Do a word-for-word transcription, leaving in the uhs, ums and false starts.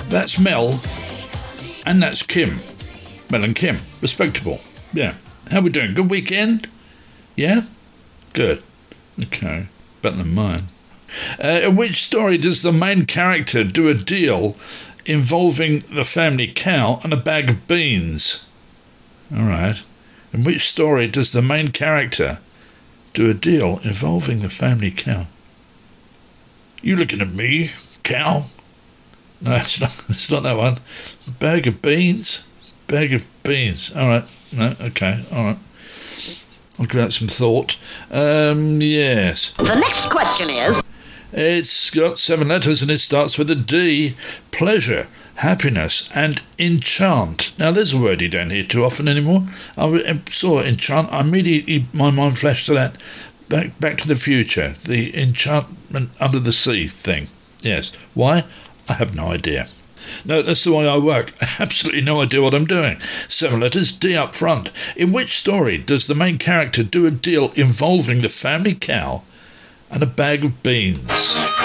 That's Mel, and that's Kim. Mel and Kim, respectable. Yeah. How we doing? Good weekend? Yeah? Good. Okay. Better than mine. Uh, in which story does the main character do a deal involving the family cow and a bag of beans? All right. In which story does the main character do a deal involving the family cow? You looking at me, cow? No, it's not, it's not that one. A bag of beans? Bag of beans. All right. No, okay. All right. I'll give that some thought. Um, yes. The next question is... It's got seven letters and it starts with a D. Pleasure, happiness, and enchant. Now, there's a word you don't hear too often anymore. I saw enchant. Immediately, my mind flashed to that. Back, back to the Future. The enchantment under the sea thing. Yes. Why? I have no idea. No, that's the way I work. Absolutely no idea what I'm doing. Seven letters, D up front. In which story does the main character do a deal involving the family cow and a bag of beans?